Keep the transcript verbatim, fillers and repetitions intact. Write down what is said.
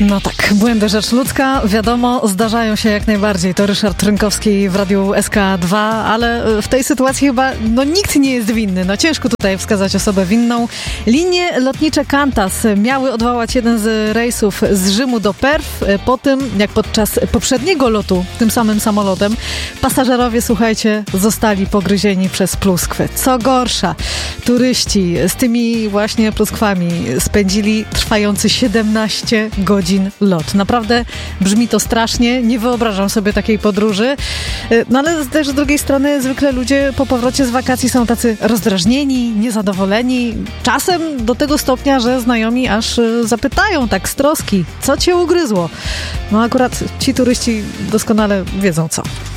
No tak, błędy rzecz ludzka, wiadomo, zdarzają się jak najbardziej. To Ryszard Rynkowski w Radiu S K dwa, ale w tej sytuacji chyba no, nikt nie jest winny. No ciężko tutaj wskazać osobę winną. Linie lotnicze Qantas miały odwołać jeden z rejsów z Rzymu do Perth po tym, jak podczas poprzedniego lotu tym samym samolotem pasażerowie, słuchajcie, zostali pogryzieni przez pluskwy. Co gorsza, turyści z tymi właśnie pluskwami spędzili trwający siedemnaście godzin lot. Naprawdę brzmi to strasznie, nie wyobrażam sobie takiej podróży. No ale też z drugiej strony zwykle ludzie po powrocie z wakacji są tacy rozdrażnieni, niezadowoleni. Czasem do tego stopnia, że znajomi aż zapytają tak z troski, co cię ugryzło? No akurat ci turyści doskonale wiedzą co.